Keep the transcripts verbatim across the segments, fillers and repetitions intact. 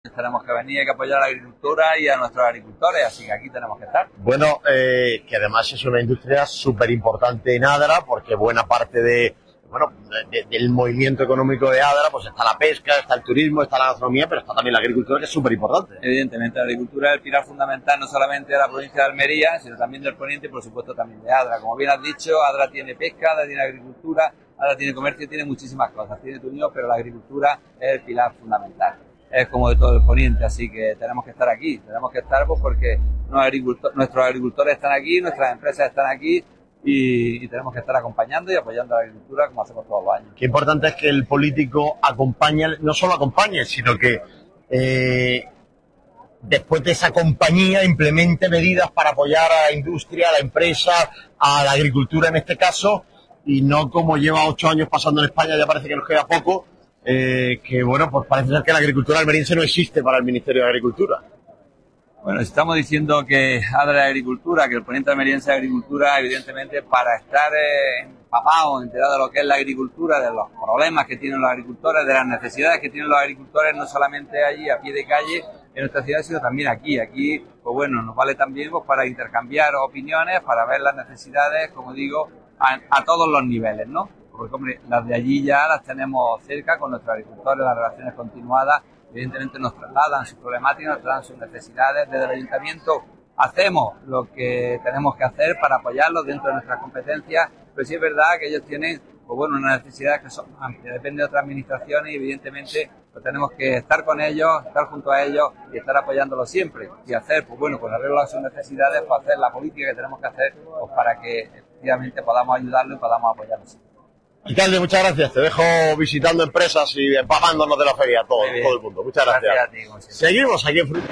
Tenemos que venir, hay que apoyar a la agricultura y a nuestros agricultores, así que aquí tenemos que estar. Bueno, eh, que además es una industria súper importante en Adra, porque buena parte de, bueno, de, del movimiento económico de Adra, pues está la pesca, está el turismo, está la gastronomía, pero está también la agricultura, que es súper importante. Evidentemente, la agricultura es el pilar fundamental no solamente de la provincia de Almería, sino también del Poniente y, por supuesto, también de Adra. Como bien has dicho, Adra tiene pesca, Adra tiene agricultura, Adra tiene comercio, tiene muchísimas cosas, tiene turismo, pero la agricultura es el pilar fundamental. Es como de todo el Poniente, así que tenemos que estar aquí, tenemos que estar pues, porque agricultor, nuestros agricultores están aquí, nuestras empresas están aquí y, y tenemos que estar acompañando y apoyando a la agricultura como hacemos todos los años. Qué importante es que el político acompañe, no solo acompañe, sino que eh, después de esa compañía implemente medidas para apoyar a la industria, a la empresa, a la agricultura en este caso, y no como lleva ocho años pasando en España, ya parece que nos queda poco. Eh, que bueno, pues parece ser que la agricultura almeriense no existe para el Ministerio de Agricultura. Bueno, estamos diciendo que Adra de Agricultura, que el Poniente almeriense de Agricultura, evidentemente para estar eh, empapado, enterado de lo que es la agricultura, de los problemas que tienen los agricultores, de las necesidades que tienen los agricultores, no solamente allí a pie de calle en nuestra ciudad, sino también aquí. Aquí, pues bueno, nos vale también pues, para intercambiar opiniones, para ver las necesidades, como digo, a, a todos los niveles, ¿no? Porque, hombre, las de allí ya las tenemos cerca con nuestros agricultores, las relaciones continuadas, evidentemente nos trasladan sus problemáticas, nos trasladan sus necesidades. Desde el ayuntamiento hacemos lo que tenemos que hacer para apoyarlos dentro de nuestras competencias, pero sí es verdad que ellos tienen, pues bueno, unas necesidades que son amplias, depende de otras administraciones y evidentemente pues tenemos que estar con ellos, estar junto a ellos y estar apoyándolos siempre y hacer, pues bueno, con arreglo a sus necesidades, pues hacer la política que tenemos que hacer pues para que efectivamente podamos ayudarlos y podamos apoyarlos. Alcalde, muchas gracias. Te dejo visitando empresas y empapándonos de la feria, todo, todo el mundo. Muchas gracias. Gracias a ti, seguimos aquí en Fruit.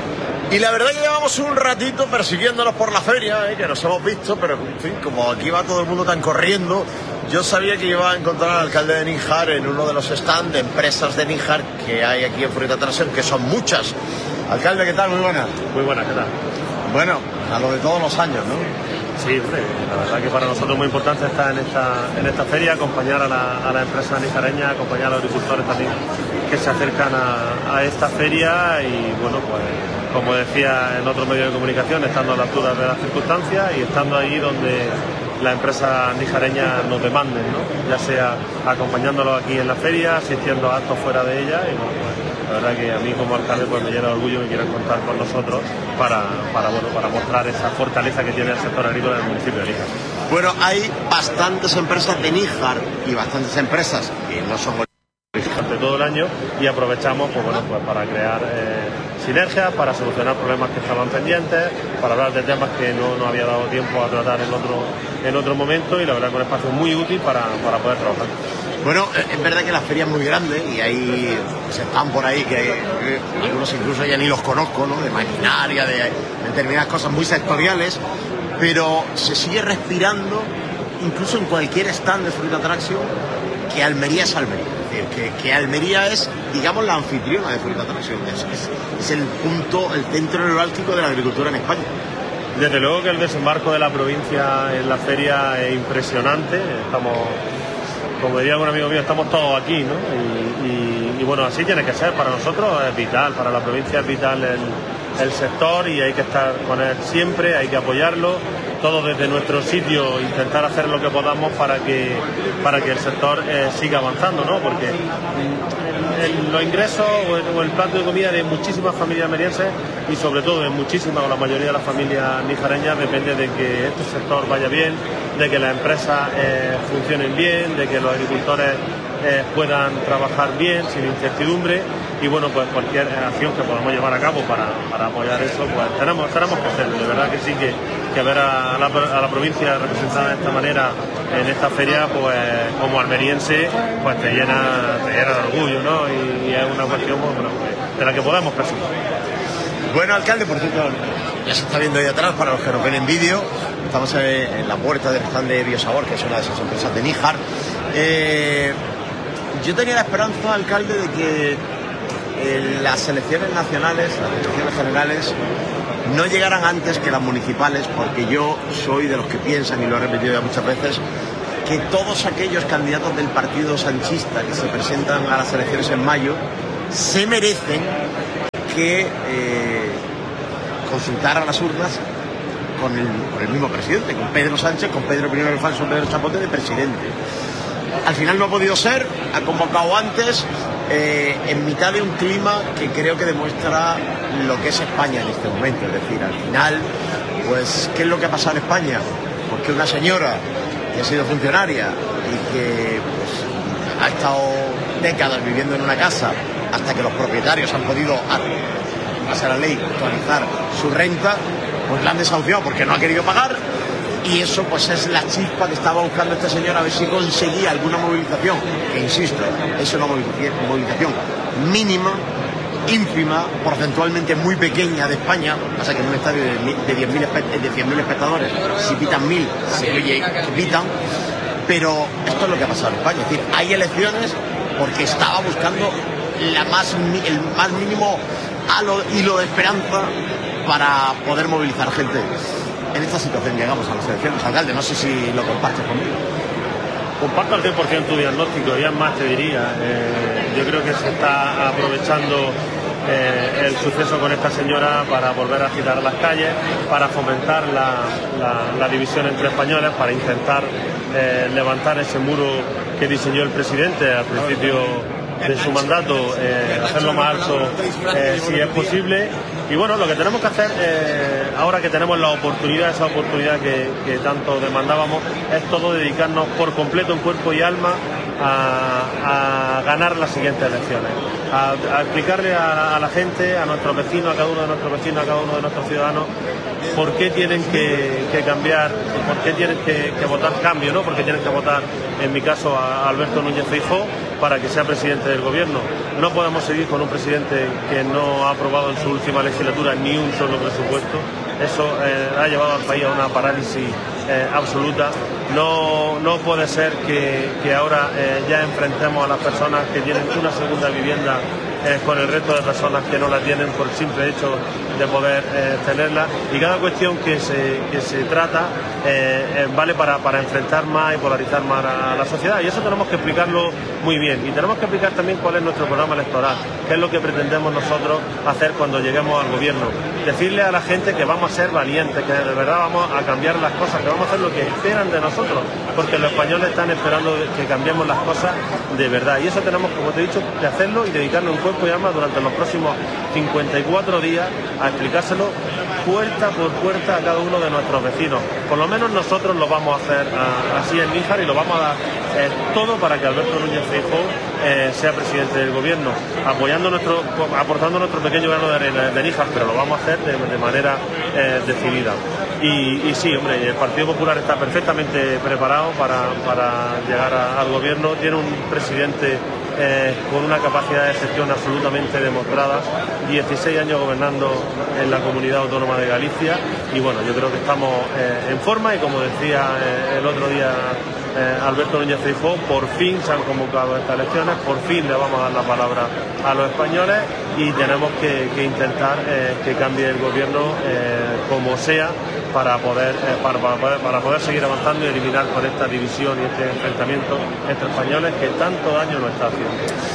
Y la verdad que llevamos un ratito persiguiéndonos por la feria, ¿eh? Que nos hemos visto, pero en fin, como aquí va todo el mundo tan corriendo, yo sabía que iba a encontrar al alcalde de Níjar en uno de los stands de empresas de Níjar que hay aquí en Fruit Attraction, que son muchas. Alcalde, ¿qué tal? Muy buenas. Muy buenas, ¿qué tal? Bueno, a lo de todos los años, ¿no? Sí, hombre, la verdad que para nosotros es muy importante estar en esta, en esta feria, acompañar a la, a la empresa nijareña, acompañar a los agricultores también que se acercan a, a esta feria y bueno, pues como decía en otros medios de comunicación, estando a la altura de las circunstancias y estando ahí donde las empresas nijareñas nos demanden, ¿no? Ya sea acompañándolos aquí en la feria, asistiendo a actos fuera de ella y bueno, pues, la verdad que a mí como alcalde pues me llena de orgullo que quieran contar con nosotros para, para, bueno, para mostrar esa fortaleza que tiene el sector agrícola en el municipio de Níjar. Bueno, hay bastantes empresas de Níjar y bastantes empresas que no son durante todo el año y aprovechamos pues, bueno, pues, para crear eh, sinergias, para solucionar problemas que estaban pendientes, para hablar de temas que no nos había dado tiempo a tratar en otro, en otro momento y la verdad que un espacio muy útil para, para poder trabajar. Bueno, es verdad que la feria es muy grande y hay se están por ahí que, que algunos incluso ya ni los conozco, ¿no? De maquinaria, de, de determinadas cosas muy sectoriales, pero se sigue respirando incluso en cualquier stand de Fruit Attraction que Almería es Almería, es decir, que, que Almería es, digamos, la anfitriona de Fruit Attraction, es, es, es el punto, el centro neurálgico de la agricultura en España. Desde luego que el desembarco de la provincia en la feria es impresionante, estamos... Como diría un amigo mío, estamos todos aquí, ¿no? Y, y, y bueno, así tiene que ser. Para nosotros es vital, para la provincia es vital el, el sector y hay que estar con él siempre, hay que apoyarlo. Todos desde nuestro sitio intentar hacer lo que podamos para que, para que el sector eh, siga avanzando, ¿no? Porque el, el, los ingresos o el, o el plato de comida de muchísimas familias almerienses y sobre todo de muchísimas o la mayoría de las familias nijareñas depende de que este sector vaya bien, de que las empresas eh, funcionen bien, de que los agricultores eh, puedan trabajar bien, sin incertidumbre y bueno, pues cualquier acción que podamos llevar a cabo para, para apoyar eso, pues tenemos, tenemos que hacerlo. De verdad que sí que, que ver a la, a la provincia representada de esta manera en esta feria, pues como almeriense, pues te llena, te llena de orgullo, ¿no? Y, y es una cuestión bueno, de la que podemos presumir. Bueno, alcalde, por cierto, ya se está viendo ahí atrás, para los que nos ven en vídeo, estamos en la puerta del stand de Biosabor, que es una de esas empresas de Níjar. Eh, yo tenía la esperanza, alcalde, de que eh, las elecciones nacionales, las elecciones generales, no llegaran antes que las municipales, porque yo soy de los que piensan, y lo he repetido ya muchas veces, que todos aquellos candidatos del partido sanchista que se presentan a las elecciones en mayo se merecen que eh, consultar a las urnas con el, con el mismo presidente, con Pedro Sánchez, con Pedro I Alfonso, Pedro Chapote de presidente. Al final no ha podido ser, ha convocado antes, eh, en mitad de un clima que creo que demuestra lo que es España en este momento. Es decir, al final, pues, ¿qué es lo que ha pasado en España? Pues que una señora que ha sido funcionaria y que pues, ha estado décadas viviendo en una casa hasta que los propietarios han podido, hacer la ley, actualizar su renta, pues la han desahuciado porque no ha querido pagar. Y eso pues es la chispa que estaba buscando esta señora, a ver si conseguía alguna movilización, que insisto, es una movilización mínima, ínfima, porcentualmente muy pequeña de España. Pasa que en un estadio de cien mil espectadores, si pitan mil, se oye que pitan. Pero esto es lo que ha pasado en España. Es decir, hay elecciones porque estaba buscando la más, el más mínimo halo, hilo de esperanza para poder movilizar gente. En esta situación llegamos a las elecciones. Alcalde, no sé si lo compartes conmigo. Comparto al cien por ciento tu diagnóstico, y es más te diría, eh, yo creo que se está aprovechando eh, el suceso con esta señora para volver a agitar a las calles, para fomentar la, la, la división entre españoles, para intentar eh, levantar ese muro que diseñó el presidente al principio de su mandato, eh, hacerlo más alto eh, si es posible. Y bueno, lo que tenemos que hacer, eh, ahora que tenemos la oportunidad, esa oportunidad que, que tanto demandábamos, es todo dedicarnos por completo en cuerpo y alma a, a ganar las siguientes elecciones, a, a explicarle a, a la gente, a nuestros vecinos, a cada uno de nuestros vecinos, a cada uno de nuestros ciudadanos, por qué tienen que, que cambiar, por qué tienen que, que votar cambio, ¿no? Por qué tienen que votar, en mi caso, a Alberto Núñez Feijóo para que sea presidente del gobierno. No podemos seguir con un presidente que no ha aprobado en su última legislatura ni un solo presupuesto. Eso eh, ha llevado al país a una parálisis eh, absoluta. No, no puede ser que, que ahora eh, ya enfrentemos a las personas que tienen una segunda vivienda eh, con el resto de personas que no la tienen por el simple hecho de poder eh, tenerla. Y cada cuestión que se, que se trata eh, eh, vale para, para enfrentar más y polarizar más a la sociedad. Y eso tenemos que explicarlo muy bien. Y tenemos que explicar también cuál es nuestro programa electoral, qué es lo que pretendemos nosotros hacer cuando lleguemos al gobierno. Decirle a la gente que vamos a ser valientes, que de verdad vamos a cambiar las cosas, que vamos a hacer lo que esperan de nosotros, porque los españoles están esperando que cambiemos las cosas de verdad. Y eso tenemos, como te he dicho, de hacerlo y dedicarnos en cuerpo y alma durante los próximos cincuenta y cuatro días a explicárselo puerta por puerta a cada uno de nuestros vecinos. Por lo menos nosotros lo vamos a hacer a, así en Níjar, y lo vamos a dar eh, todo para que Alberto Núñez Feijóo eh, sea presidente del gobierno, apoyando nuestro, aportando nuestro pequeño grano de arena de Níjar, pero lo vamos a hacer de, de manera eh, decidida. Y, y sí, hombre, el Partido Popular está perfectamente preparado para, para llegar a, al gobierno. Tiene un presidente eh, con una capacidad de gestión absolutamente demostrada, dieciséis años gobernando en la Comunidad Autónoma de Galicia, y bueno, yo creo que estamos eh, en forma, y como decía eh, el otro día eh, Alberto Núñez Feijóo, por fin se han convocado estas elecciones, por fin le vamos a dar la palabra a los españoles, y tenemos que, que intentar eh, que cambie el gobierno eh, como sea, para poder, eh, para, para, poder, para poder seguir avanzando y eliminar con esta división y este enfrentamiento entre españoles que tanto daño nos está haciendo.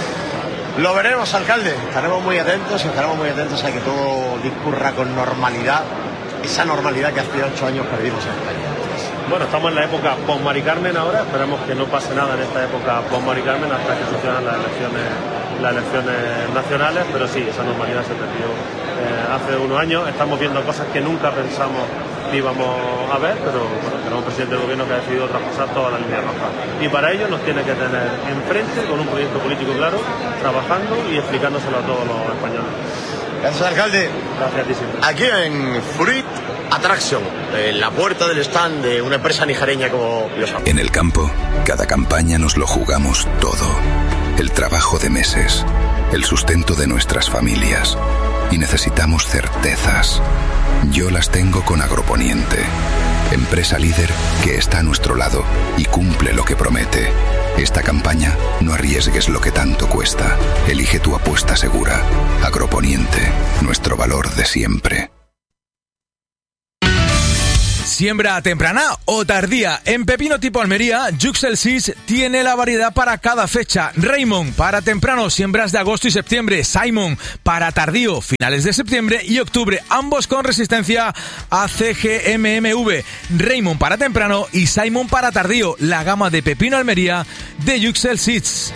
Lo veremos, alcalde. Estaremos muy atentos, estaremos muy atentos a que todo discurra con normalidad, esa normalidad que hace ocho años perdimos en España. Bueno, estamos en la época post-Mari Carmen ahora, esperemos que no pase nada en esta época post-Mari Carmen hasta que sucedan las elecciones, las elecciones nacionales, pero sí, esa normalidad se perdió eh, hace unos años. Estamos viendo cosas que nunca pensamos que íbamos a ver, pero bueno, tenemos un presidente del gobierno que ha decidido traspasar todas las líneas rojas. Y para ello nos tiene que tener enfrente con un proyecto político claro, trabajando y explicándoselo a todos los españoles. Gracias, alcalde. Gracias a ti siempre. Aquí en Fruit Attraction, en la puerta del stand de una empresa nijareña como los... En el campo, cada campaña nos lo jugamos todo. El trabajo de meses, el sustento de nuestras familias. Y necesitamos certezas. Yo las tengo con Agroponiente, empresa líder que está a nuestro lado y cumple lo que promete. Esta campaña, no arriesgues lo que tanto cuesta. Elige tu apuesta segura. Agroponiente, nuestro valor de siempre. Siembra temprana o tardía. En pepino tipo Almería, Yuxel Seeds tiene la variedad para cada fecha. Raymond para temprano, siembras de agosto y septiembre. Simon para tardío, finales de septiembre y octubre, ambos con resistencia a C G M M V. Raymond para temprano y Simon para tardío, la gama de pepino Almería de Yuxel Seeds.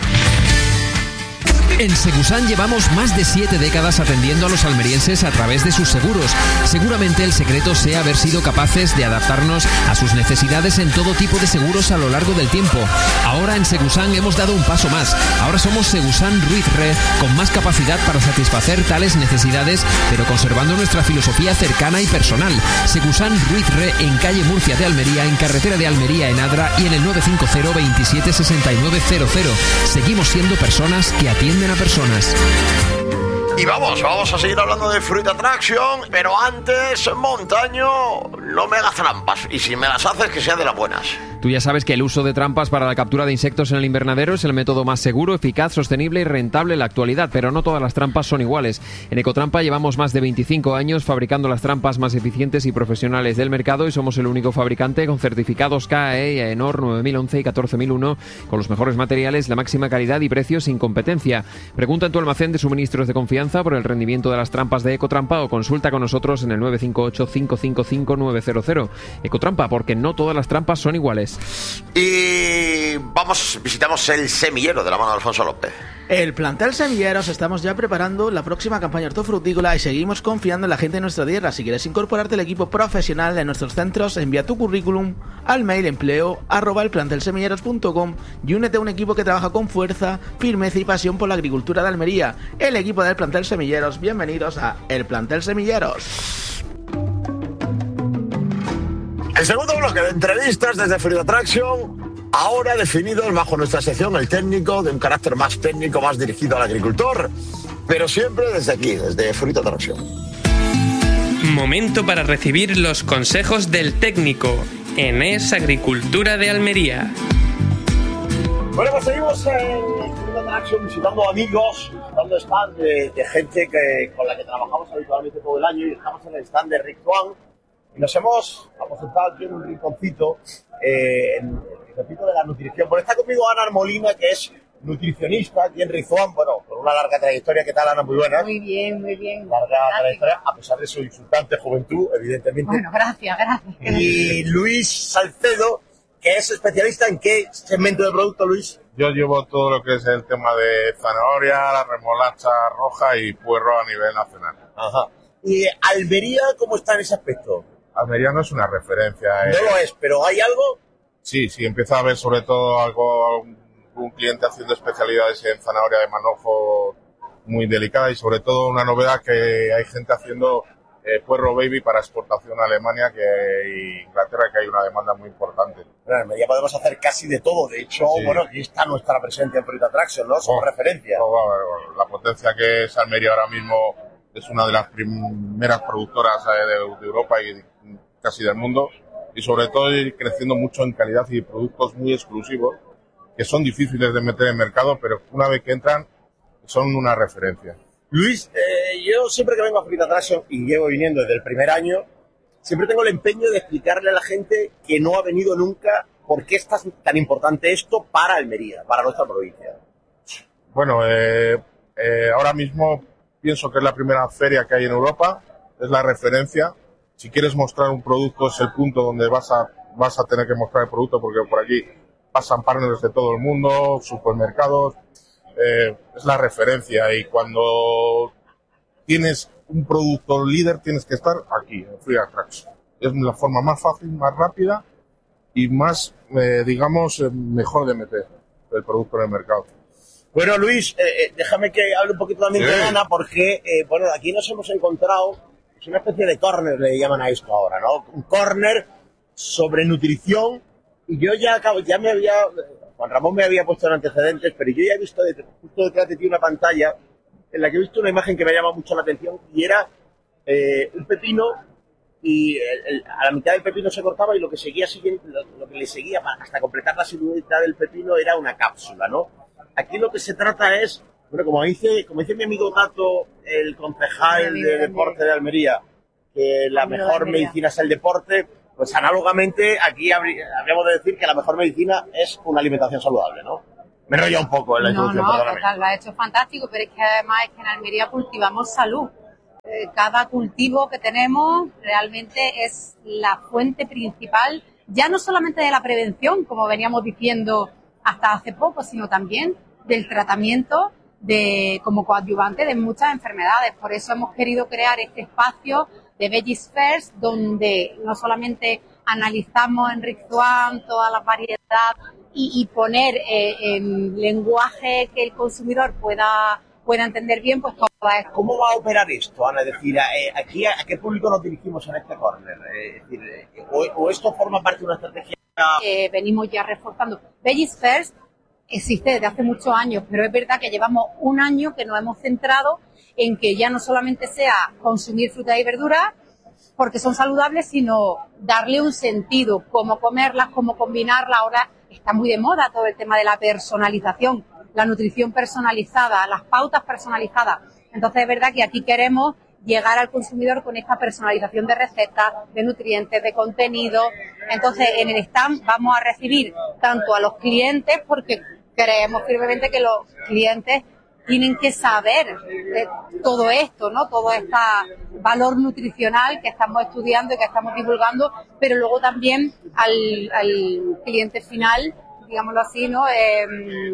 En Segusan llevamos más de siete décadas atendiendo a los almerienses a través de sus seguros. Seguramente el secreto sea haber sido capaces de adaptarnos a sus necesidades en todo tipo de seguros a lo largo del tiempo. Ahora en Segusan hemos dado un paso más. Ahora somos Segusan Ruiz Re, con más capacidad para satisfacer tales necesidades, pero conservando nuestra filosofía cercana y personal. Segusan Ruiz Re en calle Murcia de Almería, en carretera de Almería en Adra y en el nueve cinco cero, veintisiete, sesenta y nueve cero cero. Seguimos siendo personas que atienden a personas. Y vamos, vamos a seguir hablando de Fruit Attraction, pero antes, Montaño, no me hagas trampas, y si me las haces, que sean de las buenas. Tú ya sabes que el uso de trampas para la captura de insectos en el invernadero es el método más seguro, eficaz, sostenible y rentable en la actualidad, pero no todas las trampas son iguales. En Ecotrampa llevamos más de veinticinco años fabricando las trampas más eficientes y profesionales del mercado y somos el único fabricante con certificados K A E, AENOR nueve mil once y catorce mil uno, con los mejores materiales, la máxima calidad y precios sin competencia. Pregunta en tu almacén de suministros de confianza por el rendimiento de las trampas de Ecotrampa o consulta con nosotros en el nueve cinco ocho, cinco cinco cinco, nueve cero cero. Ecotrampa, porque no todas las trampas son iguales. Y vamos, visitamos el semillero de la mano de Alfonso López. El plantel Semilleros estamos ya preparando la próxima campaña hortofrutícola y seguimos confiando en la gente de nuestra tierra. Si quieres incorporarte al equipo profesional de nuestros centros, envía tu currículum al mail empleo arroba elplantelsemilleros punto com y únete a un equipo que trabaja con fuerza, firmeza y pasión por la agricultura de Almería. El equipo del plantel Semilleros, bienvenidos a El Plantel Semilleros. El segundo bloque de entrevistas desde Fruit Attraction, ahora definidos bajo nuestra sección El Técnico, de un carácter más técnico, más dirigido al agricultor, pero siempre desde aquí, desde Fruit Attraction. Momento para recibir los consejos del técnico en Es Agricultura de Almería. Bueno, pues seguimos en Fruit Attraction visitando amigos, visitando stand de, de gente que, con la que trabajamos habitualmente todo el año, y estamos en el stand de Rick Swan. Y nos hemos, hemos sentado aquí en un rinconcito, eh, en el rinconcito de la nutrición. Por está conmigo Ana Molina, que es nutricionista aquí en Rizoán, bueno, con una larga trayectoria. ¿Qué tal, Ana? Muy buena. Muy bien, muy bien. Larga gracias. trayectoria, a pesar de su insultante juventud, evidentemente. Bueno, gracias, gracias. Y Luis Salcedo, que es especialista en qué segmento de producto, Luis. Yo llevo todo lo que es el tema de zanahoria, la remolacha roja y puerro a nivel nacional. Ajá. ¿Y Almería cómo está en ese aspecto? Almería no es una referencia. No eh. lo es, pero ¿hay algo? Sí, sí, empieza a haber sobre todo algo, un cliente haciendo especialidades en zanahoria de manojo muy delicada y sobre todo una novedad que hay gente haciendo eh, puerro baby para exportación a Alemania que, y Inglaterra, que hay una demanda muy importante. En Almería podemos hacer casi de todo, de hecho, sí. Bueno, aquí está nuestra presencia en Fruit Attraction, ¿no? Somos oh, referencia. Oh, oh, la potencia que es Almería ahora mismo es una de las primeras productoras de, de Europa y casi del mundo, y sobre todo ir creciendo mucho en calidad y productos muy exclusivos que son difíciles de meter en mercado, pero una vez que entran son una referencia. Luis, eh, yo siempre que vengo a Fruit Attraction, y llevo viniendo desde el primer año, siempre tengo el empeño de explicarle a la gente que no ha venido nunca por qué es tan importante esto para Almería, para nuestra provincia. Bueno, eh, eh, ahora mismo pienso que es la primera feria que hay en Europa, es la referencia. Si quieres mostrar un producto es el punto donde vas a, vas a tener que mostrar el producto, porque por aquí pasan partners de todo el mundo, supermercados, eh, es la referencia, y cuando tienes un producto líder tienes que estar aquí, en Fruit Attraction. Es la forma más fácil, más rápida y más, eh, digamos, eh, mejor de meter el producto en el mercado. Bueno, Luis, eh, déjame que hable un poquito también sí. de Ana, porque, eh, bueno, aquí nos hemos encontrado. Es una especie de corner, le llaman a esto ahora, ¿no? Un corner sobre nutrición. Y yo ya acabo, ya me había... Juan Ramón me había puesto en antecedentes, pero yo ya he visto de, justo detrás de ti una pantalla en la que he visto una imagen que me ha llamado mucho la atención, y era eh, un pepino, y el, el, a la mitad del pepino se cortaba, y lo que seguía siguiendo, lo, lo que le seguía para, hasta completar la silueta del pepino era una cápsula, ¿no? Aquí lo que se trata es... Bueno, como dice, como dice mi amigo Tato, el concejal de deporte de Almería, que la mejor medicina es el deporte, Pues análogamente, aquí habrí- habríamos de decir que la mejor medicina es una alimentación saludable, ¿no? Me he enrollado un poco en la No, introducción, no, perdóname. total, lo ha hecho fantástico, pero es que además es que en Almería cultivamos salud. Eh, cada cultivo que tenemos realmente es la fuente principal, ya no solamente de la prevención, como veníamos diciendo hasta hace poco, sino también del tratamiento de, como coadyuvante de muchas enfermedades. Por eso hemos querido crear este espacio de Veggies First, donde no solamente analizamos en Rixuan toda la variedad y, y poner eh, en lenguaje que el consumidor pueda, pueda entender bien, pues toda esta. ¿Cómo va a operar esto, Ana? Es decir, eh, aquí a, ¿a qué público nos dirigimos en este corner? Eh, es decir, eh, o, o esto forma parte de una estrategia... Eh, venimos ya reforzando. Veggies First existe desde hace muchos años, pero es verdad que llevamos un año que nos hemos centrado en que ya no solamente sea consumir frutas y verduras, porque son saludables, sino darle un sentido, cómo comerlas, cómo combinarlas. Ahora está muy de moda todo el tema de la personalización, la nutrición personalizada, las pautas personalizadas. Entonces es verdad que aquí queremos llegar al consumidor con esta personalización de recetas, de nutrientes, de contenido. Entonces en el stand vamos a recibir tanto a los clientes, porque creemos firmemente que los clientes tienen que saber de todo esto, ¿no? Todo este valor nutricional que estamos estudiando y que estamos divulgando, pero luego también al, al cliente final, digámoslo así, ¿no? Eh,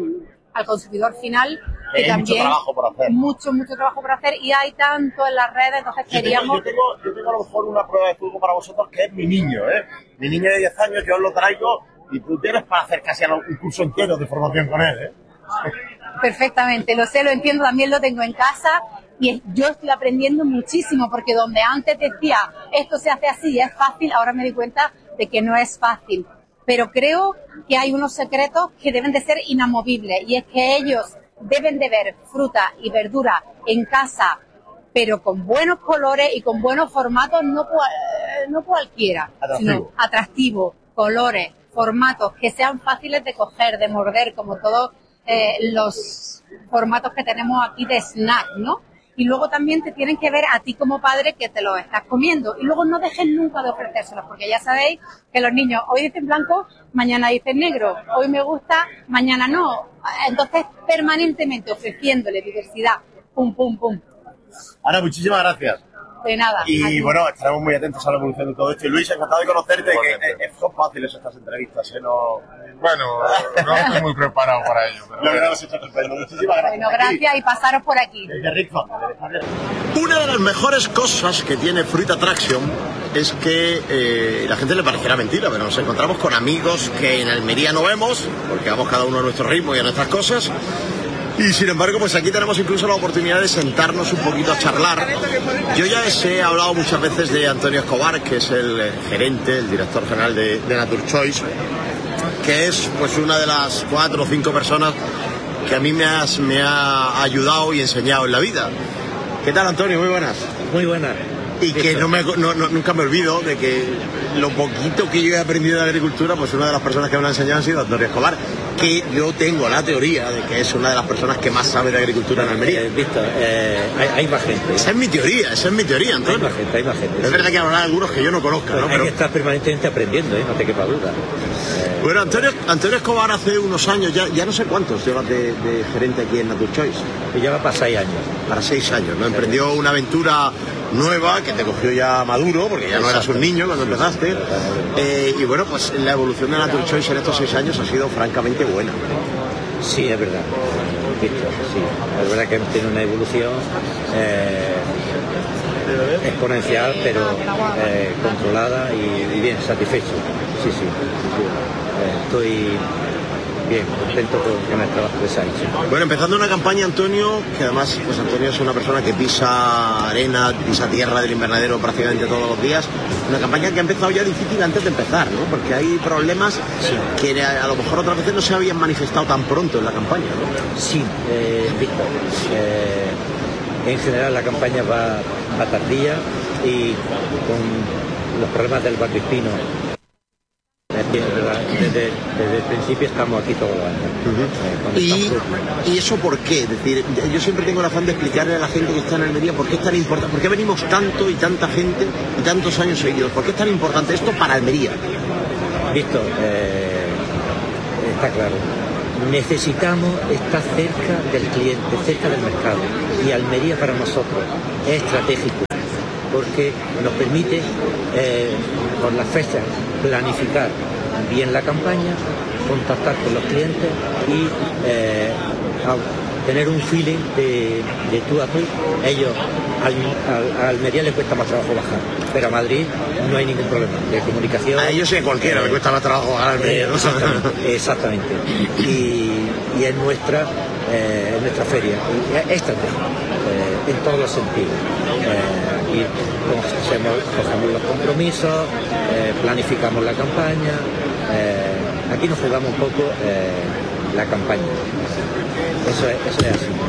al consumidor final, que hay también mucho trabajo por hacer. mucho, mucho trabajo por hacer, y hay tanto en las redes, entonces Yo tengo, queríamos... yo, tengo, yo tengo a lo mejor una prueba de fuego para vosotros, que es mi niño, ¿eh? Mi niño de diez años, yo os lo traigo y tú tienes para hacer casi un curso entero de formación con él, ¿eh? Perfectamente, lo sé, lo entiendo, también lo tengo en casa y es- yo estoy aprendiendo muchísimo, porque donde antes decía esto se hace así y es fácil, ahora me di cuenta de que no es fácil. Pero creo que hay unos secretos que deben de ser inamovibles, y es que ellos deben de ver fruta y verdura en casa, pero con buenos colores y con buenos formatos, no, cual- no cualquiera, Atractivo. sino atractivos, colores, formatos que sean fáciles de coger, de morder, como todos eh, los formatos que tenemos aquí de snack, ¿no? Y luego también te tienen que ver a ti como padre que te lo estás comiendo. Y luego no dejes nunca de ofrecérselos, porque ya sabéis que los niños hoy dicen blanco, mañana dicen negro, hoy me gusta, mañana no. Entonces, permanentemente ofreciéndole diversidad, pum, pum, pum. Ana, muchísimas gracias. De nada. Y Aquí. bueno, estaremos muy atentos a la evolución de todo esto. Y Luis, encantado de conocerte, que eh, son fáciles estas entrevistas, ¿eh? No... Bueno, no estoy muy preparado para ello. Pero Lo que hemos hecho estupendo. Muchísimas gracias. Bueno, gracias y pasaros por aquí. Desde Rickford. Una de las mejores cosas que tiene Fruit Attraction es que eh, la gente le parecerá mentira, pero nos encontramos con amigos que en Almería no vemos, porque vamos cada uno a nuestro ritmo y a nuestras cosas. Y sin embargo, pues aquí tenemos incluso la oportunidad de sentarnos un poquito a charlar. Yo ya les he hablado muchas veces de Antonio Escobar, que es el eh, gerente, el director general de, de Nature Choice, que es pues una de las cuatro o cinco personas que a mí me, has, me ha ayudado y enseñado en la vida. ¿Qué tal, Antonio? Muy buenas. Muy buenas. Y que no me, no, no, nunca me olvido de que lo poquito que yo he aprendido de agricultura, pues una de las personas que me lo ha enseñado ha sido Antonio Escobar, que yo tengo la teoría de que es una de las personas que más sabe de agricultura en Almería. Eh, Víctor, eh, hay, hay más gente. Esa es mi teoría, esa es mi teoría, Antonio. Hay más gente, hay más gente. Es sí. verdad que habrá algunos que yo no conozca, ¿no? Hay Pero... que estar permanentemente aprendiendo, ¿eh? No te quepa duda. Eh, Bueno, Antonio, Antonio Escobar hace unos años, ya, ya no sé cuántos llevas de, de gerente aquí en Nature Choice. que lleva para seis años. Para seis años, ¿no? Emprendió una aventura nueva que te cogió ya maduro, porque ya no eras un niño cuando empezaste. Eh, y bueno, pues la evolución de Nature Choice en estos seis años ha sido francamente buena. Sí, es verdad. Víctor, sí. Es verdad que tiene una evolución eh, exponencial, pero eh, controlada y, y bien, satisfecho. Sí, sí. sí, sí. Eh, estoy bien, contento con, con el trabajo que se ha hecho. Bueno, empezando una campaña, Antonio, que además, pues Antonio es una persona que pisa arena, pisa tierra del invernadero prácticamente todos los días. Una campaña que ha empezado ya difícil antes de empezar, ¿no? Porque hay problemas que a lo mejor otras veces no se habían manifestado tan pronto en la campaña, ¿no? Sí, eh, Víctor. Eh, en general la campaña va, va tardía y con los problemas del barro espino Sí, es verdad. Desde, desde el principio estamos aquí todos los años. Uh-huh. ¿Y, ¿Y eso por qué? Es decir, yo siempre tengo el afán de explicarle a la gente que está en Almería por qué es tan importante, por qué venimos tanto y tanta gente y tantos años seguidos, por qué es tan importante esto para Almería. Víctor, eh, está claro. Necesitamos estar cerca del cliente, cerca del mercado. Y Almería para nosotros es estratégico, porque nos permite, eh, por las fechas, planificar bien la campaña, contactar con los clientes y eh, tener un feeling de, de tú a tú. Ellos, al, al, a Almería le cuesta más trabajo bajar, pero a Madrid no hay ningún problema de comunicación. A ellos sí, a cualquiera eh, le cuesta más trabajo bajar a Almería, ¿no? Exactamente, exactamente. Y, y es nuestra, eh, es nuestra feria, y es estratégica, eh, en todos los sentidos. Eh, y cogemos, cogemos los compromisos, eh, planificamos la campaña, eh, aquí nos jugamos un poco eh, la campaña. Eso es, eso es así.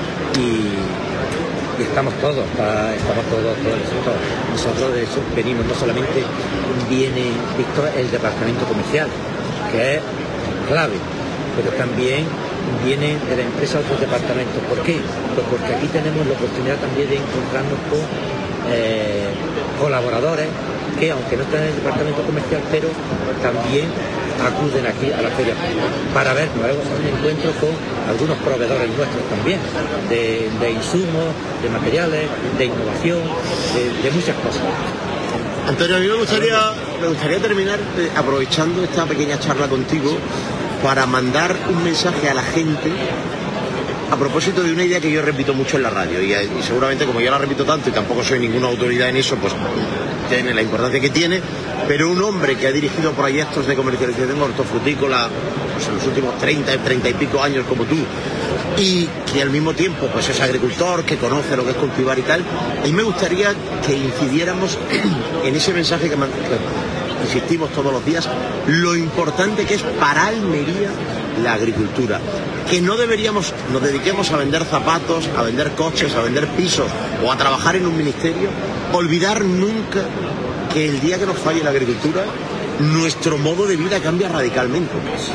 Y, y estamos todos, está, estamos todos, todo el sector. Nosotros de hecho venimos, no solamente viene Víctor el departamento comercial, que es clave, pero también vienen de la empresa otros departamentos. ¿Por qué? Pues porque aquí tenemos la oportunidad también de encontrarnos con eh, colaboradores que, aunque no están en el departamento comercial, pero también acuden aquí a la feria para ver, luego un encuentro con algunos proveedores nuestros también, de, de insumos, de materiales, de innovación, de, de muchas cosas. Antonio, a mí me gustaría, me gustaría terminar eh, aprovechando esta pequeña charla contigo para mandar un mensaje a la gente a propósito de una idea que yo repito mucho en la radio y, y seguramente como yo la repito tanto y tampoco soy ninguna autoridad en eso, pues tiene la importancia que tiene, pero un hombre que ha dirigido proyectos de comercialización hortofrutícola pues en los últimos treinta, treinta y pico años como tú, y que al mismo tiempo pues es agricultor, que conoce lo que es cultivar y tal, y me gustaría que incidiéramos en ese mensaje que, man- que insistimos todos los días, lo importante que es para Almería la agricultura, que no deberíamos, nos dediquemos a vender zapatos, a vender coches, a vender pisos o a trabajar en un ministerio, olvidar nunca que el día que nos falle la agricultura, nuestro modo de vida cambia radicalmente.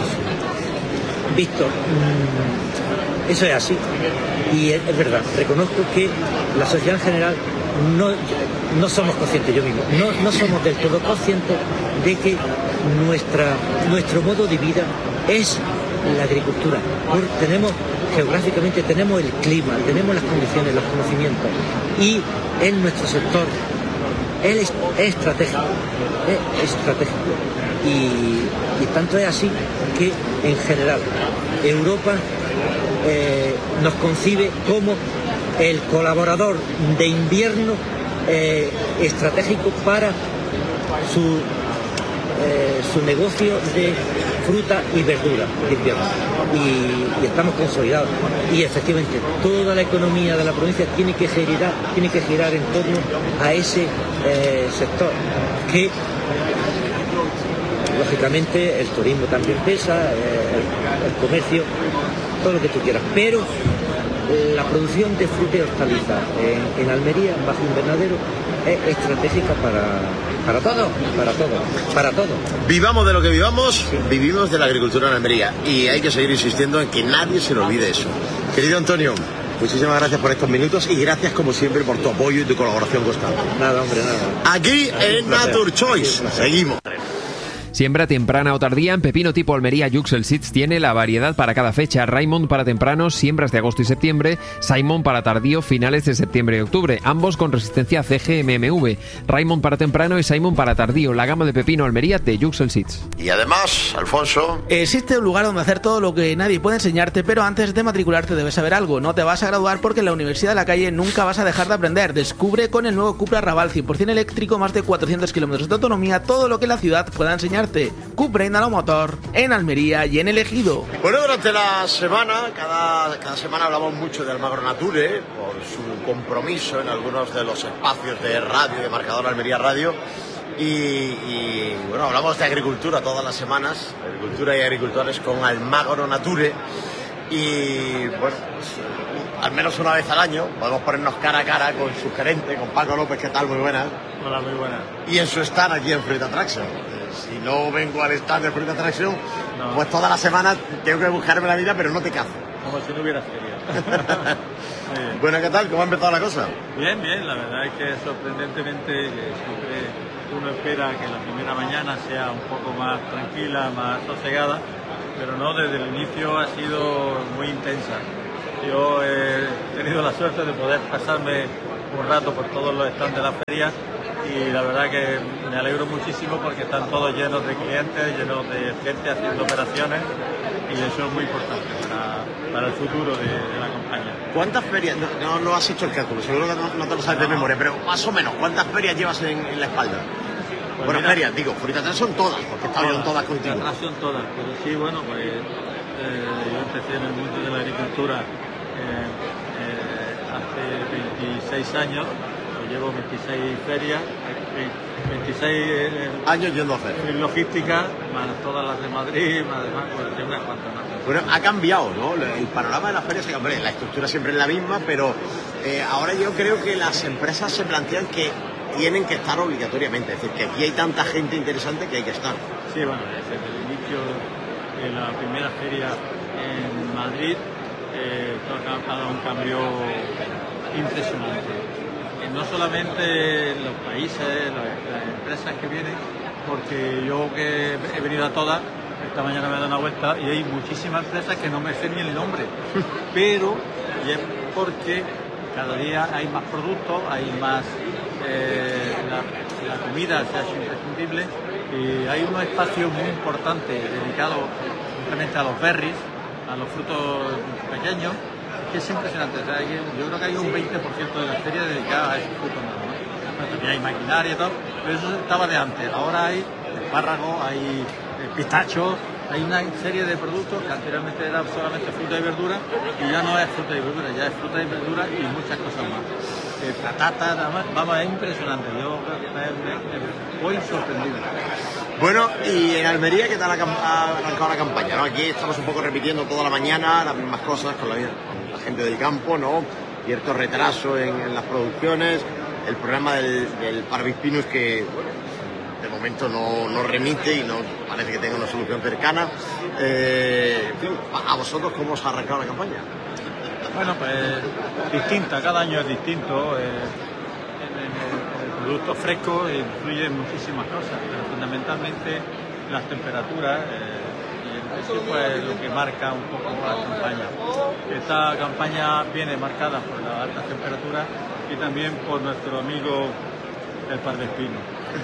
Víctor, eso es así, y es, es verdad, reconozco que la sociedad en general no, no somos conscientes, yo mismo, no, no somos del todo conscientes de que nuestra, nuestro modo de vida es la agricultura. Tenemos, geográficamente tenemos el clima, tenemos las condiciones, los conocimientos, y en nuestro sector él es, es estratégico, es estratégico. Y, y tanto es así que en general Europa eh, nos concibe como el colaborador de invierno eh, estratégico para su, eh, su negocio de fruta y verdura de invierno. Y, y estamos consolidados. Y efectivamente toda la economía de la provincia tiene que girar, tiene que girar en torno a ese eh, sector que lógicamente el turismo también pesa, eh, el, el comercio, todo lo que tú quieras, pero eh, la producción de fruta y hortaliza en, en Almería, bajo invernadero, es estratégica para, para todo, para todo, para todo. Vivamos de lo que vivamos, sí. Vivimos de la agricultura en Almería y hay que seguir insistiendo en que nadie se le olvide eso. Querido Antonio, muchísimas gracias por estos minutos y gracias como siempre por tu apoyo y tu colaboración constante. Nada, hombre, nada. Aquí en Nature Choice, seguimos. Siembra temprana o tardía en pepino tipo Almería. Yuxel Seeds tiene la variedad para cada fecha. Raymond para tempranos, siembras de agosto y septiembre. Simon para tardío, finales de septiembre y octubre. Ambos con resistencia C G M M V. Raymond para temprano y Simon para tardío. La gama de pepino Almería de Yuxel Seeds. Y además, Alfonso, existe un lugar donde hacer todo lo que nadie puede enseñarte, pero antes de matricularte debes saber algo. No te vas a graduar porque en la Universidad de la Calle nunca vas a dejar de aprender. Descubre con el nuevo Cupra Raval cien por ciento eléctrico, más de cuatrocientos kilómetros de autonomía, todo lo que la ciudad pueda enseñarte. Cupra Indalo Motor en Almería y en El Ejido. Bueno, durante la semana, cada, cada semana hablamos mucho de Almagro Nature por su compromiso en algunos de los espacios de radio, de Marcador Almería Radio. Y, y bueno, hablamos de agricultura todas las semanas, agricultura y agricultores con Almagro Nature. Y bueno, pues, al menos una vez al año podemos ponernos cara a cara con su gerente, con Paco López. ¿Qué tal? Muy buena. Hola, muy buena. Y en su stand aquí en Fruit Attraction. si no vengo al stand de Fruit Attraction, No. pues toda la semana tengo que buscarme la vida, pero no te cazo. Como si no hubiera feria. Sí. Bueno, ¿qué tal? ¿Cómo ha empezado la cosa? Bien, bien, la verdad es que sorprendentemente eh, siempre uno espera que la primera mañana sea un poco más tranquila, más sosegada, pero no, desde el inicio ha sido muy intensa. Yo he tenido la suerte de poder pasarme un rato por todos los stands de la feria y la verdad que me alegro muchísimo porque están todos llenos de clientes, llenos de gente haciendo operaciones y eso es muy importante para, para el futuro de, de la compañía. ¿Cuántas ferias? No, no, no has hecho el cálculo, seguro que no, no te lo sabes de memoria, pero más o menos, ¿cuántas ferias llevas en, en la espalda? Pues bueno, mira, ferias, digo, Fruit Attraction son todas, porque he estado yo en todas contigo. Atrás son todas, pero sí, bueno, pues eh, yo empecé en el mundo de la agricultura eh, eh, hace veintiséis años, pues llevo veintiséis ferias, eh, veintiséis eh, años yendo a hacer. En logística, más todas las de Madrid, más demás, pues de unas cuantas más. Bueno, ha cambiado, ¿no? El panorama de las ferias ha cambiado. La estructura siempre es la misma, pero eh, ahora yo creo que las empresas se plantean que tienen que estar obligatoriamente. Es decir, que aquí hay tanta gente interesante que hay que estar. Sí, bueno, desde el inicio de la primera feria en Madrid, eh, ha dado un cambio impresionante. Eh, no solamente los países, las, las empresas que vienen, porque yo que he venido a todas, esta mañana me he dado una vuelta y hay muchísimas empresas que no me sé ni el nombre, pero y es porque cada día hay más productos, hay más, eh, la, la comida se ha hecho imprescindible y hay un espacio muy importante dedicado simplemente a los berries, a los frutos pequeños, que es impresionante. O sea, hay, yo creo que hay un veinte por ciento de la feria dedicada a esos frutos nada más. Bueno, también hay maquinaria y todo, pero eso estaba de antes. Ahora hay espárragos, hay pistachos, hay una serie de productos que anteriormente era solamente fruta y verdura y ya no es fruta y verdura, ya es fruta y verdura y muchas cosas más. Eh, patatas, nada más, vamos, es impresionante. Yo me, me, me voy sorprendido. Bueno, y en Almería, ¿qué tal ha arrancado la campaña? ¿No? Aquí estamos un poco repitiendo toda la mañana las mismas cosas con la, con la gente del campo, ¿no? Cierto retraso en, en las producciones, el problema del, del Parvis Pinus que, bueno, de momento no, no remite y no parece que tenga una solución cercana. Eh, en fin, ¿a vosotros cómo os ha arrancado la campaña? Bueno, pues distinta, cada año es distinto. Eh, en, en el, el producto fresco influye en muchísimas cosas, pero fundamentalmente las temperaturas eh, y el precio pues, es lo que marca un poco la campaña. Esta campaña viene marcada por las altas temperaturas y también por nuestro amigo el Parvespino.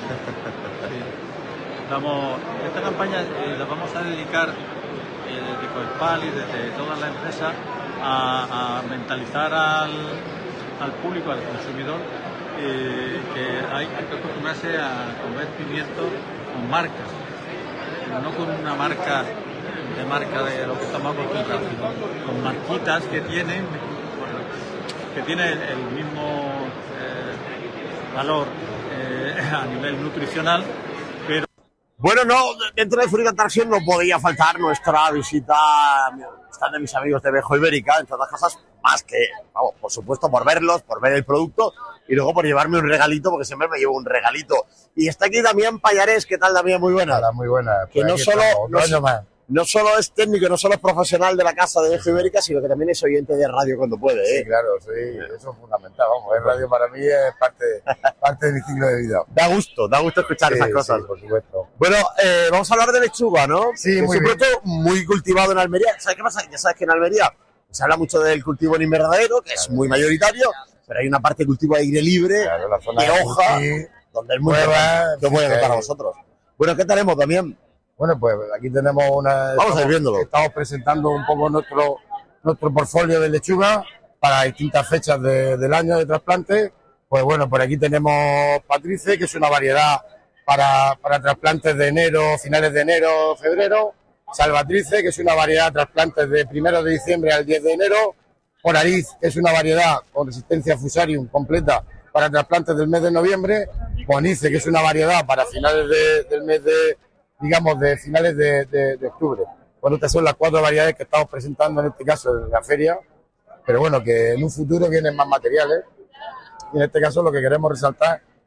Sí. Estamos, esta campaña eh, la vamos a dedicar eh, desde Coespal y desde todas las empresas a, a mentalizar al, al público, al consumidor, eh, que hay que acostumbrarse a comer pimiento con marcas, no con una marca de marca de lo que estamos acostumbrados, sino con marquitas que tienen, que tienen el, el mismo eh, valor eh, a nivel nutricional, pero... Bueno, no, dentro de Fruit Attraction no podía faltar nuestra visita a de mis amigos de Bejo Ibérica, entre otras cosas, más que, vamos, por supuesto, por verlos, por ver el producto y luego por llevarme un regalito, porque siempre me llevo un regalito. Y está aquí Damián Pallarés. ¿Qué tal, Damián? Muy buena. Hola, muy buena. Que no solo, no, más. no solo es técnico, no solo es profesional de la casa de Bejo Ibérica, sino que también es oyente de radio cuando puede, ¿eh? Sí, claro, sí, eso es fundamental, vamos, el radio para mí es parte, parte de mi ciclo de vida. Da gusto, da gusto escuchar sí, esas cosas. Sí, por supuesto. Bueno, eh, vamos a hablar de lechuga, ¿no? Sí, es muy un bien. producto muy cultivado en Almería. ¿Sabes qué pasa? Ya sabes que en Almería se habla mucho del cultivo en invernadero, que es muy mayoritario, pero hay una parte de cultivo de aire libre, claro, la zona de de hoja, Curti, donde es muy Nueva, que voy a sí, contar a sí. vosotros. Bueno, ¿qué tenemos también? Bueno, pues aquí tenemos una... Vamos a ir viéndolo. Estamos presentando un poco nuestro, nuestro portfolio de lechuga para distintas fechas de, del año de trasplante. Pues bueno, por aquí tenemos Patrice, que es una variedad para, para trasplantes de enero, finales de enero, febrero. Salvatrice, que es una variedad de trasplantes de primero de diciembre al diez de enero. Polariz, que es una variedad con resistencia fusarium completa para trasplantes del mes de noviembre. Bonice, que es una variedad para finales de, del mes de, digamos, de finales de, de, de octubre. Bueno, estas son las cuatro variedades que estamos presentando en este caso en la feria, pero bueno, que en un futuro vienen más materiales. Y en este caso lo que queremos resaltar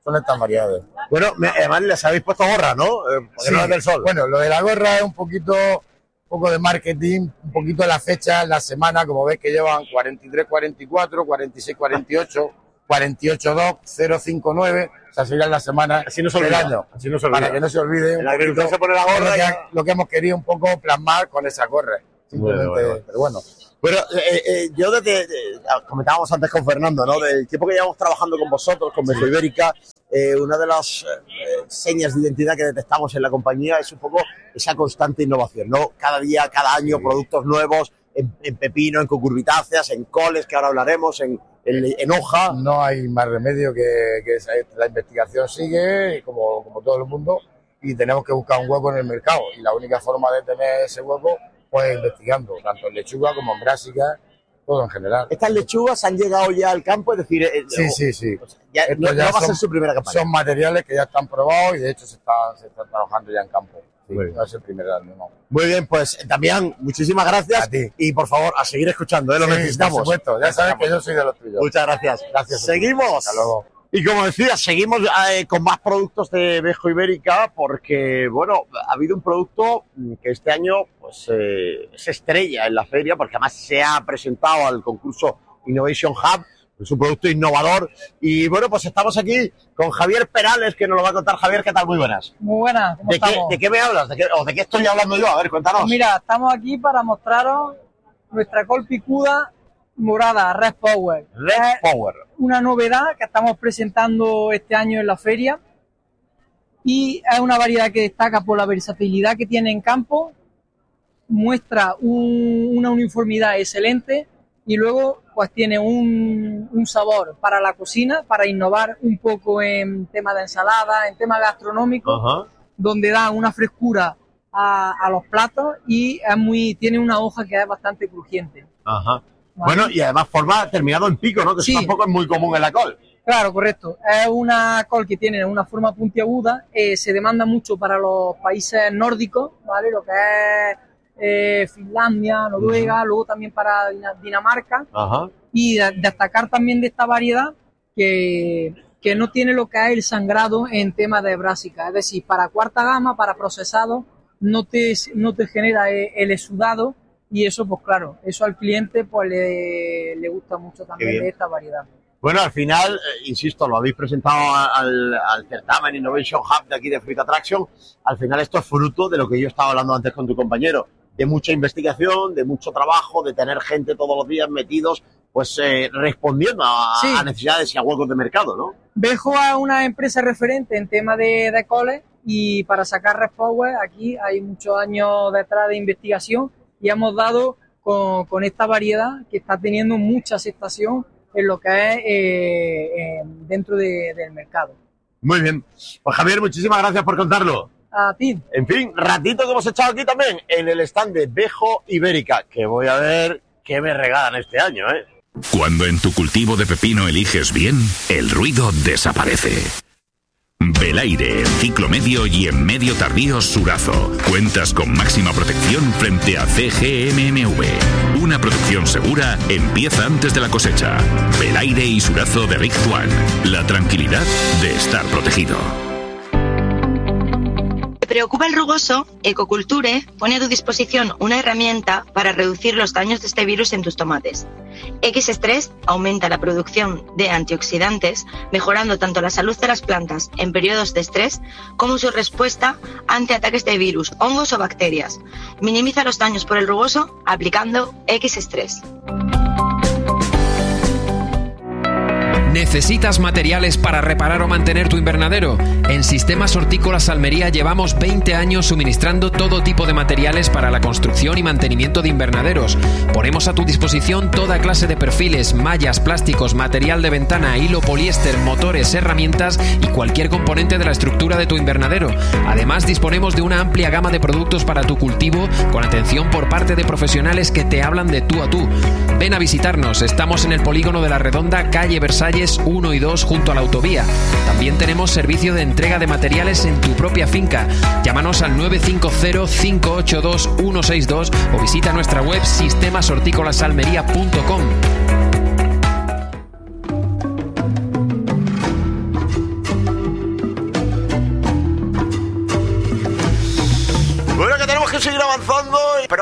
son estas variedades. Bueno, me, además les habéis puesto gorra, ¿no? Eh, porque Sí. no es del sol. Bueno, lo de la gorra es un poquito, un poco de marketing, un poquito de la fecha, la semana, como ves que llevan cuarenta y tres cuarenta y cuatro, cuarenta y seis cuarenta y ocho, cuarenta y ocho dos, cero cinco nueve, o sea, serían las semanas Así no se del olvida, año. así no se olvida. Para que no se olvide. El un agricultor poquito se pone la gorra lo que, ya- lo que hemos querido un poco plasmar con esa gorra. Simplemente, Bueno, bueno. pero bueno. Bueno, eh, eh, yo desde, eh, comentábamos antes con Fernando, ¿no? Del tiempo que llevamos trabajando con vosotros, con Bejo Ibérica, eh, una de las eh, señas de identidad que detectamos en la compañía es un poco esa constante innovación, ¿no? Cada día, cada año, productos nuevos, en, en pepino, en cucurbitáceas, en coles, que ahora hablaremos, en, en, en hoja. No hay más remedio que, que esa- la investigación sigue, como, como todo el mundo, y tenemos que buscar un hueco en el mercado. Y la única forma de tener ese hueco, pues investigando, tanto en lechuga como en brásica, todo en general. Estas lechugas han llegado ya al campo, es decir, eh, Sí, o- sí, sí. ya, Esto no, ya no va a son- ser su primera campaña. Son materiales que ya están probados y de hecho se están, se están trabajando ya en campo. Sí, Muy bien. no es el primer año, no. Muy bien, pues eh, Damián, muchísimas gracias. A ti. Y por favor, a seguir escuchando, ¿eh? Lo Sí, necesitamos. por supuesto, ya sabes que yo soy de los tuyos. Muchas gracias. Gracias. Seguimos. Hasta luego. Y como decía, seguimos eh, con más productos de Bejo Ibérica porque, bueno, ha habido un producto mm, que este año pues eh, se estrella en la feria porque además se ha presentado al concurso Innovation Hub. Es un producto innovador. Y bueno, pues estamos aquí con Javier Perales, que nos lo va a contar. Javier, ¿qué tal? Muy buenas. Muy buenas, ¿cómo ¿De qué, estamos? ¿De qué me hablas? ¿De qué, ¿O de qué estoy hablando yo? A ver, cuéntanos. Pues mira, estamos aquí para mostraros nuestra col picuda morada, Red Power. Red Es Power. una novedad que estamos presentando este año en la feria y es una variedad que destaca por la versatilidad que tiene en campo, muestra un- una uniformidad excelente y luego pues tiene un, un sabor para la cocina, para innovar un poco en tema de ensalada, en tema gastronómico, Ajá. donde da una frescura a, a los platos y es muy, tiene una hoja que es bastante crujiente. Ajá. Vale. Bueno, y además forma terminado en pico, ¿no? Que Sí. eso tampoco es muy común en la col. Claro, correcto. Es una col que tiene una forma puntiaguda, eh, se demanda mucho para los países nórdicos, ¿vale? Lo que es eh, Finlandia, Noruega, luego también para Dina- Dinamarca. Ajá. Y de- destacar también de esta variedad que, que no tiene lo que es el sangrado en tema de brásica. Es decir, para cuarta gama, para procesado, no te, no te genera el, el exudado y eso, pues claro, eso al cliente pues le, le gusta mucho también bien. de esta variedad. Bueno, al final, eh, insisto, lo habéis presentado al, al certamen Innovation Hub de aquí de Fruit Attraction. Al final esto es fruto de lo que yo estaba hablando antes con tu compañero, de mucha investigación, de mucho trabajo, de tener gente todos los días metidos, pues eh, respondiendo a, Sí. a necesidades y a huecos de mercado, ¿no? Bejo es una empresa referente en tema de, de coles y para sacar Red Power aquí hay muchos años detrás de investigación y hemos dado con, con esta variedad que está teniendo mucha aceptación en lo que es eh, eh, dentro de- del mercado. Muy bien. Pues Javier, muchísimas gracias por contarlo. A ti. En fin, ratito que hemos echado aquí también en el stand de Bejo Ibérica, que voy a ver qué me regalan este año, ¿eh? Cuando en tu cultivo de pepino eliges bien, el ruido desaparece. Belaire en ciclo medio y en medio tardío Surazo. Cuentas con máxima protección frente a C G M M V. Una protección segura empieza antes de la cosecha. Belaire y Surazo de Rick Juan. La tranquilidad de estar protegido. ¿Te preocupa el rugoso? Ecoculture pone a tu disposición una herramienta para reducir los daños de este virus en tus tomates. X-Stress aumenta la producción de antioxidantes, mejorando tanto la salud de las plantas en periodos de estrés como su respuesta ante ataques de virus, hongos o bacterias. Minimiza los daños por el rugoso aplicando X-Stress. ¿Necesitas materiales para reparar o mantener tu invernadero? En Sistemas Hortícolas Almería llevamos veinte años suministrando todo tipo de materiales para la construcción y mantenimiento de invernaderos. Ponemos a tu disposición toda clase de perfiles, mallas, plásticos, material de ventana, hilo poliéster, motores, herramientas y cualquier componente de la estructura de tu invernadero. Además, disponemos de una amplia gama de productos para tu cultivo con atención por parte de profesionales que te hablan de tú a tú. Ven a visitarnos, estamos en el polígono de la Redonda, calle Versalles uno y dos junto a la autovía. También tenemos servicio de entrega de materiales en tu propia finca. Llámanos al nueve cinco cero, cinco ocho dos, uno seis dos o visita nuestra web sistemas hortícolas almería punto com.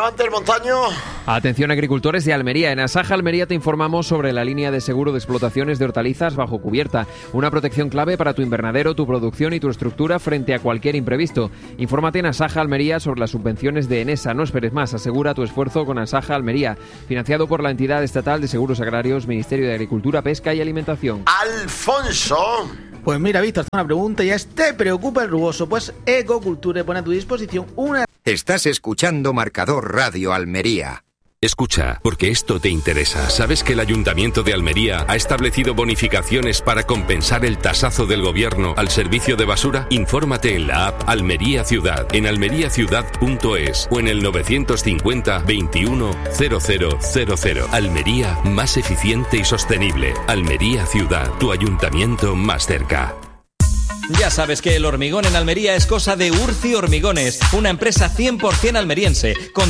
Cervantes Montaño. Atención agricultores de Almería. En Asaja Almería te informamos sobre la línea de seguro de explotaciones de hortalizas bajo cubierta. Una protección clave para tu invernadero, tu producción y tu estructura frente a cualquier imprevisto. Infórmate en Asaja Almería sobre las subvenciones de Enesa. No esperes más. Asegura tu esfuerzo con Asaja Almería. Financiado por la entidad estatal de seguros agrarios, Ministerio de Agricultura, Pesca y Alimentación. Alfonso. Pues mira, Víctor, una pregunta ya es, ¿te preocupa el rugoso? Pues Ecoculture pone a tu disposición una... Estás escuchando Marcador Radio Almería. Escucha, porque esto te interesa. ¿Sabes que el Ayuntamiento de Almería ha establecido bonificaciones para compensar el tasazo del gobierno al servicio de basura? Infórmate en la app Almería Ciudad, en almería ciudad punto es o en el novecientos cincuenta veintiuno cero cero cero cero. Almería, más eficiente y sostenible. Almería Ciudad, tu ayuntamiento más cerca. Ya sabes que el hormigón en Almería es cosa de Urci Hormigones, una empresa cien por ciento almeriense, con